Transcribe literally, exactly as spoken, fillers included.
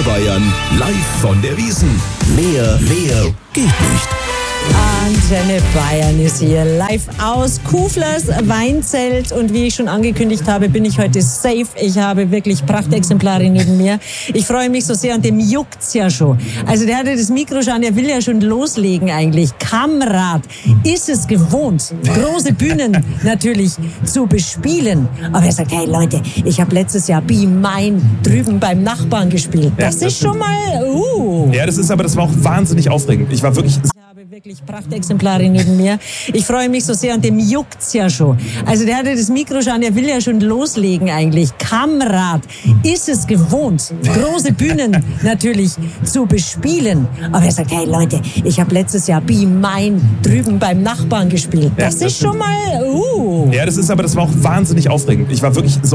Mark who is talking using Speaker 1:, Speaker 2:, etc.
Speaker 1: Bayern, live von der Wiesn. Mehr, mehr geht nicht.
Speaker 2: Antenne Bayern ist hier live aus Kuflers Weinzelt und wie ich schon angekündigt habe, bin ich heute safe. Ich habe wirklich Prachtexemplare neben mir. Ich freue mich so sehr und dem juckt's ja schon. Also der hatte das Mikro schon, der will ja schon loslegen eigentlich. Kamerad ist es gewohnt, große Bühnen natürlich zu bespielen. Aber er sagt, hey Leute, ich habe letztes Jahr Be Mine drüben beim Nachbarn gespielt. Das, ja, das ist schon mal, uh.
Speaker 3: Ja, das ist aber, das war auch wahnsinnig aufregend. Ich war wirklich...
Speaker 2: Wirklich Prachtexemplare neben mir. Ich freue mich so sehr und dem juckt's ja schon. Also der hatte das Mikro schon, der will ja schon loslegen eigentlich. Kamerad ist es gewohnt, große Bühnen natürlich zu bespielen. Aber er sagt, hey Leute, ich habe letztes Jahr Be Mine drüben beim Nachbarn gespielt. Das, ja, das ist schon mal, uh.
Speaker 3: Ja, das ist aber, das war auch wahnsinnig aufregend. Ich war wirklich so